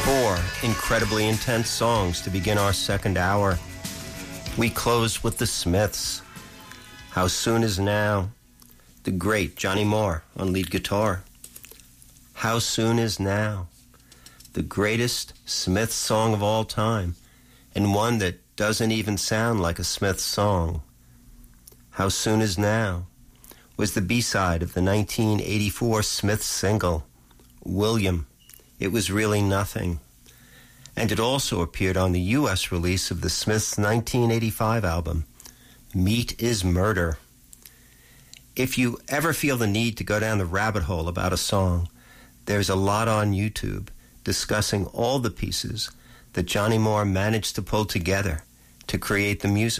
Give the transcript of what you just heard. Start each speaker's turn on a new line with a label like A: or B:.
A: Four incredibly intense songs to begin our second hour. We close with the Smiths. How Soon Is Now? The great Johnny Marr on lead guitar. How Soon Is Now? The greatest Smiths song of all time, and one that doesn't even sound like a Smiths song. How Soon Is Now was the B-side of the 1984 Smiths single, William, It Was Really Nothing. And it also appeared on the U.S. release of the Smiths' 1985 album, Meat is Murder. If you ever feel the need to go down the rabbit hole about a song, there's a lot on YouTube discussing all the pieces that Johnny Marr managed to pull together to create the music.